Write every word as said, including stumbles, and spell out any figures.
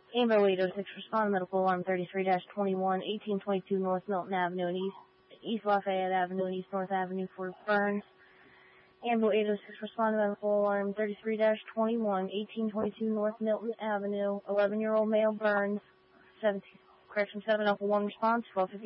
Amber eight oh six, respond medical alarm thirty-three dash twenty-one, eighteen twenty-two North Milton Avenue and East, East Lafayette Avenue and East North Avenue for Burns. Amber eight oh six, respond medical alarm thirty-three dash twenty-one, eighteen twenty-two North Milton Avenue, eleven-year-old male Burns, seventeen, correction seven, Alpha one response, twelve fifty.